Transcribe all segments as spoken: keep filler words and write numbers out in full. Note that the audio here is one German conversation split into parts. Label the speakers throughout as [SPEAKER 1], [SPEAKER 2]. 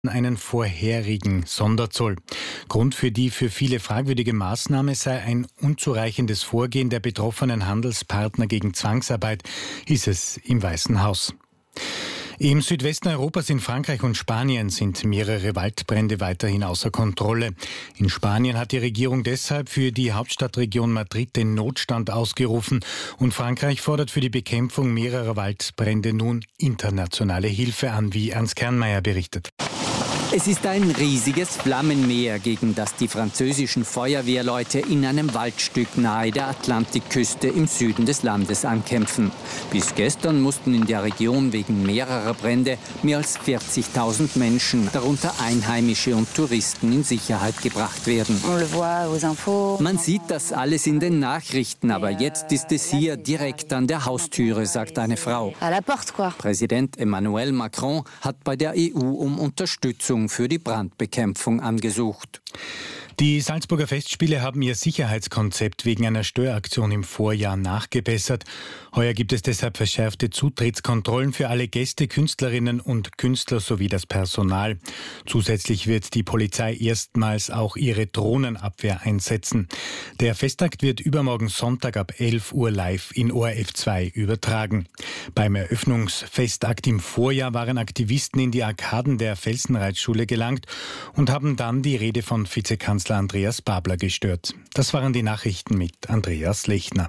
[SPEAKER 1] einen vorherigen Sonderzoll. Grund für die für viele fragwürdige Maßnahme sei ein unzureichendes Vorgehen der betroffenen Handelspartner gegen Zwangsarbeit, hieß es im Weißen Haus. Im Südwesten Europas in Frankreich und Spanien sind mehrere Waldbrände weiterhin außer Kontrolle. In Spanien hat die Regierung deshalb für die Hauptstadtregion Madrid den Notstand ausgerufen und Frankreich fordert für die Bekämpfung mehrerer Waldbrände nun internationale Hilfe an, wie Ernst Kernmeier berichtet.
[SPEAKER 2] Es ist ein riesiges Flammenmeer, gegen das die französischen Feuerwehrleute in einem Waldstück nahe der Atlantikküste im Süden des Landes ankämpfen. Bis gestern mussten in der Region wegen mehrerer Brände mehr als vierzigtausend Menschen, darunter Einheimische und Touristen, in Sicherheit gebracht werden. Man sieht das alles in den Nachrichten, aber jetzt ist es hier direkt an der Haustüre, sagt eine Frau. Präsident Emmanuel Macron hat bei der E U um Unterstützung für die Brandbekämpfung angesucht.
[SPEAKER 1] Die Salzburger Festspiele haben ihr Sicherheitskonzept wegen einer Störaktion im Vorjahr nachgebessert. Heuer gibt es deshalb verschärfte Zutrittskontrollen für alle Gäste, Künstlerinnen und Künstler sowie das Personal. Zusätzlich wird die Polizei erstmals auch ihre Drohnenabwehr einsetzen. Der Festakt wird übermorgen Sonntag ab elf Uhr live in O R F zwei übertragen. Beim Eröffnungsfestakt im Vorjahr waren Aktivisten in die Arkaden der Felsenreitschule gelangt und haben dann die Rede von Vizekanzler Andreas Babler gestört. Das waren die Nachrichten mit Andreas Lechner.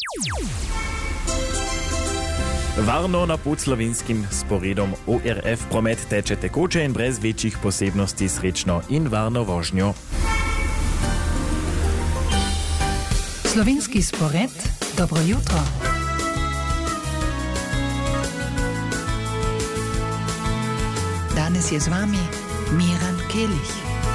[SPEAKER 3] Varno na put slovenskim sporedom O R F promet teče tekoče in brez večjih posebnosti srečno in varno vožnjo.
[SPEAKER 4] Slovenski spored, dobro jutro. Danes je z vami Miran Kelich.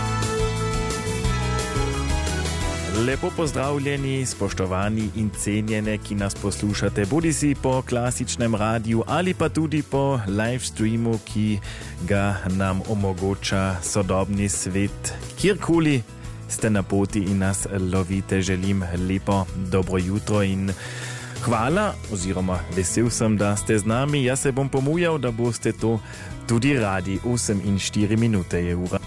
[SPEAKER 3] Lepo pozdravljeni, spoštovani in cenjene, ki nas poslušate, bodisi po klasičnem radiju ali pa tudi po live streamu, ki ga nam omogoča sodobni svet. Kjerkoli ste na poti in nas lovite, želim lepo dobro jutro in hvala, oziroma vesel sem, da ste z nami. Jaz se bom pomujal, da boste to tudi radi. osem in štiri minute je ura.